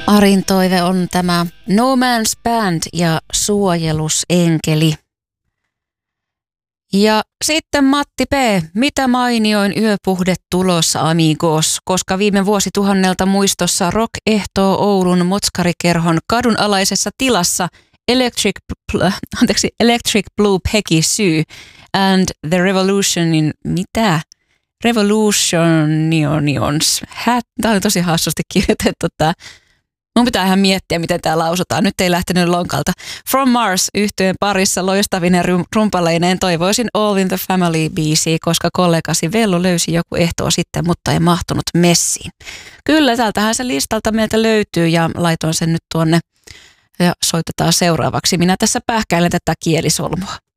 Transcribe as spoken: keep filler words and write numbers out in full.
Arin toive on tämä No Man's Band ja Suojelusenkeli. Ja sitten Matti P. Mitä mainioin yöpuhde tulossa amigos, koska viime vuosituhannelta muistossa Rock ehtoo Oulun Motskarikerhon kadunalaisessa tilassa Electric, anteeksi, Electric Blue Peggy Sue and the Revolutionin, mitä? Revolutionions. Tämä oli tosi hassusti kirjoitettu tämä. Mun pitää ihan miettiä, miten tämä lausutaan. Nyt ei lähtenyt lonkalta. From Mars -yhtyeen parissa loistavinen rumpaleineen toivoisin All in the Family-biisiä, koska kollegasi Vellu löysi joku ehtoo sitten, mutta ei mahtunut messiin. Kyllä, täältähän se listalta meiltä löytyy ja laitoin sen nyt tuonne ja soitetaan seuraavaksi. Minä tässä pähkäilen tätä kielisolmua.